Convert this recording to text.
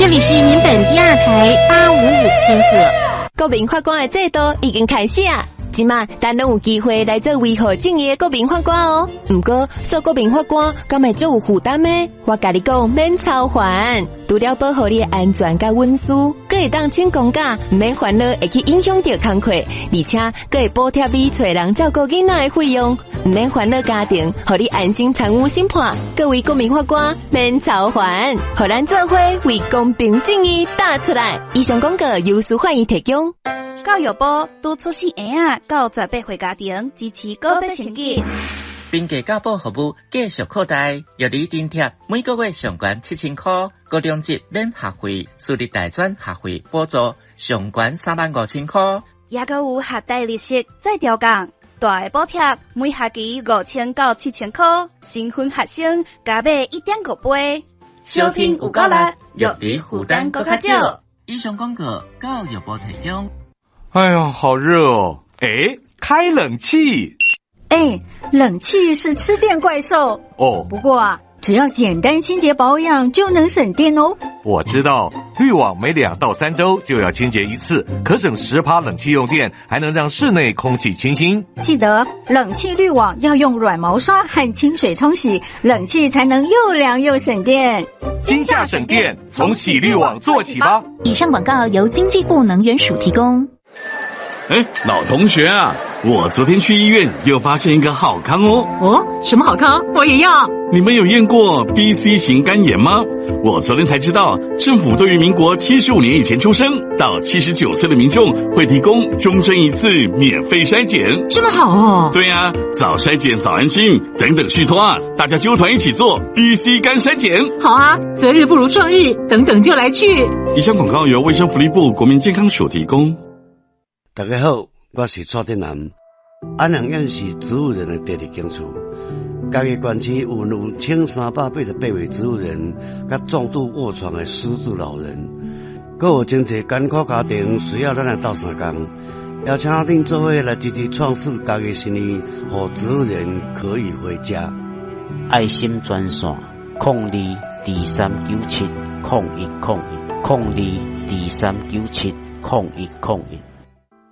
这里是民本第二台855千赫。 国民法官的制度已经开始啊！即马咱拢有机会来做维护正义的国民法官哦。不过，做国民法官敢会做有负担呢？我甲你讲，免操烦，除了保护你的安全甲隐私，佫会当请公假，唔免烦恼会去影响到工课，而且佫会补贴你找人照顾囡仔的费用，唔免烦恼家庭，互你安心参与审判。各位国民法官，免操烦，互咱做伙为公平正义打出来。以上广告由司法院提供。 教育部督促细婴仔到18岁家庭支持高职成绩。 并家教保服务继续扩大，药理津贴每个月上悬7000块，高中级免学费，私立大专学费补助上悬35000块， 也佮有学贷利息再调降，大的补贴每学期5000到7000块，新婚学生加买1.5倍。 收听有够力，药理负担搁较少。以上广告教育部提供。 哎呀，好热哦！哎，开冷气。 哎，冷气是吃电怪兽哦。 不过啊，只要简单清洁保养就能省电哦。 我知道，滤网每2到3周就要清洁一次，可省10%冷气用电，还能让室内空气清新。 记得冷气滤网要用软毛刷和清水冲洗，冷气才能又凉又省电。 今夏省电，从洗滤网做起吧。 以上广告由经济部能源署提供。 哎，老同学啊，我昨天去医院又发现一个好康哦。 哦，什么好康？我也要。 你们有验过 BC 型肝炎吗？我昨天才知道，政府对于民国75年以前出生到79岁的民众会提供终身一次免费筛检。 这么好哦。 对啊，早筛检早安心，等等续托啊，大家揪团一起做 BC 肝筛检。 好啊，择日不如撞日，等等就来去。 以上广告由卫生福利部国民健康署提供。 大家好，我是蔡振南。安阳县是植物人的第二警处，家己县区有1388位植物人，甲重度卧床的失智老人，还有真侪艰苦家庭需要咱来斗相共，邀请恁做伙来支持创世家己生意，让植物人可以回家。 爱心专线02239701010223970101。